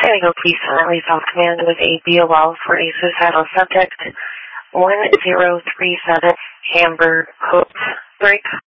San Diego Police currently South Command with a BOL for a suicidal subject, 1037 Hamburg Coast Break.